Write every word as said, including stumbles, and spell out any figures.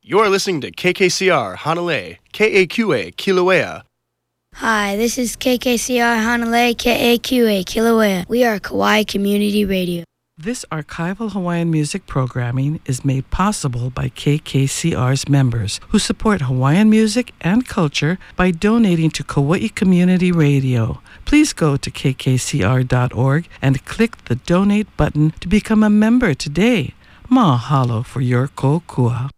You're listening to K K C R Hanalei, K A Q A Kilauea. Hi, this is K K C R Hanalei, K A Q A Kilauea. We are Kauai Community Radio. This archival Hawaiian music programming is made possible by K K C R's members who support Hawaiian music and culture by donating to Kauai Community Radio. Please go to k k c r dot org and click the donate button to become a member today. Mahalo for your kokua.